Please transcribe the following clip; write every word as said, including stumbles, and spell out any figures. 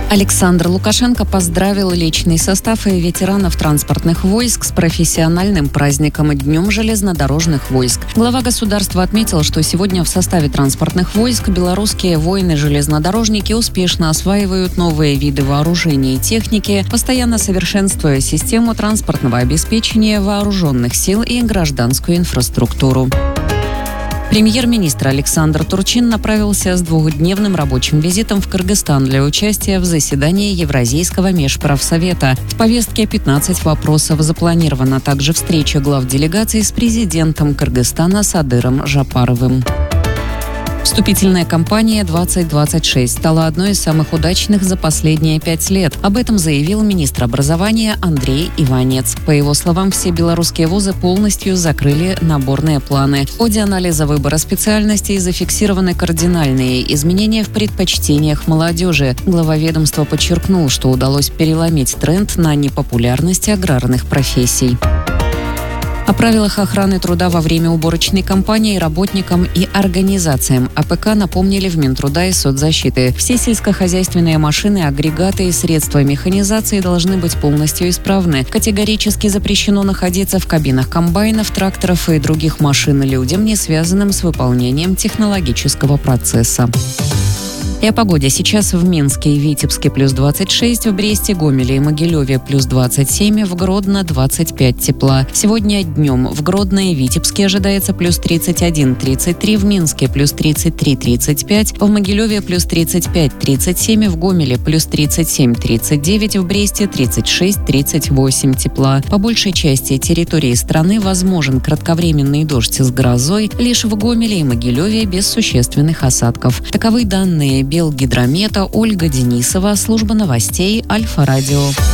Александр Лукашенко поздравил личный состав и ветеранов транспортных войск с профессиональным праздником – Днем железнодорожных войск. Глава государства отметил, что сегодня в составе транспортных войск белорусские воины-железнодорожники успешно осваивают новые виды вооружения и техники, постоянно совершенствуя систему транспортного обеспечения вооруженных сил и гражданскую инфраструктуру. Премьер-министр Александр Турчин направился с двухдневным рабочим визитом в Кыргызстан для участия в заседании Евразийского межправсовета. В повестке пятнадцать вопросов. Запланирована также встреча глав делегаций с президентом Кыргызстана Садыром Жапаровым. Вступительная кампания двадцать двадцать шесть стала одной из самых удачных за последние пять лет. Об этом заявил министр образования Андрей Иванец. По его словам, все белорусские вузы полностью закрыли наборные планы. В ходе анализа выбора специальностей зафиксированы кардинальные изменения в предпочтениях молодежи. Глава ведомства подчеркнул, что удалось переломить тренд на непопулярность аграрных профессий. О правилах охраны труда во время уборочной кампании работникам и организациям АПК напомнили в Минтруда и соцзащиты. Все сельскохозяйственные машины, агрегаты и средства механизации должны быть полностью исправны. Категорически запрещено находиться в кабинах комбайнов, тракторов и других машин людям, не связанным с выполнением технологического процесса. И о погоде. Сейчас в Минске и Витебске плюс двадцать шесть, в Бресте, Гомеле и Могилеве плюс двадцать семь, в Гродно двадцать пять тепла. Сегодня днем в Гродно и Витебске ожидается плюс тридцать один - тридцать три, в Минске плюс тридцать три - тридцать пять, в Могилеве плюс тридцать пять - тридцать семь, в Гомеле плюс тридцать семь - тридцать девять, в Бресте тридцать шесть - тридцать восемь тепла. По большей части территории страны возможен кратковременный дождь с грозой, лишь в Гомеле и Могилеве без существенных осадков. Таковы данные Белгидромета. Ольга Денисова, служба новостей Альфа-Радио.